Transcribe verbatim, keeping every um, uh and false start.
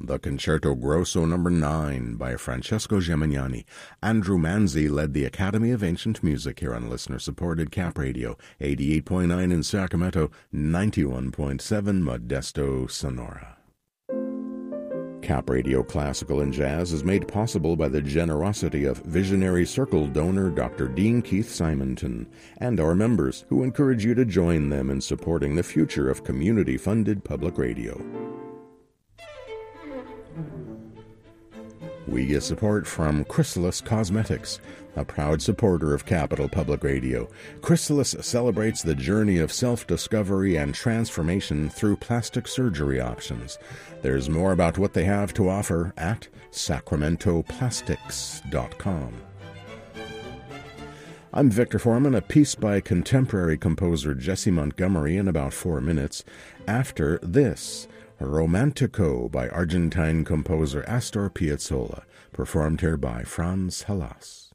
The Concerto Grosso Number nine by Francesco Gemignani. Andrew Manzi led the Academy of Ancient Music here on listener-supported Cap Radio, eighty-eight point nine in Sacramento, ninety-one point seven Modesto, Sonora. Cap Radio Classical and Jazz is made possible by the generosity of Visionary Circle donor Doctor Dean Keith Simonton and our members, who encourage you to join them in supporting the future of community-funded public radio. We get support from Chrysalis Cosmetics, a proud supporter of Capital Public Radio. Chrysalis celebrates the journey of self-discovery and transformation through plastic surgery options. There's more about what they have to offer at sacramento plastics dot com. I'm Victor Foreman, a piece by contemporary composer Jesse Montgomery in about four minutes. After this, Romantico by Argentine composer Astor Piazzolla, performed here by Franz Halas.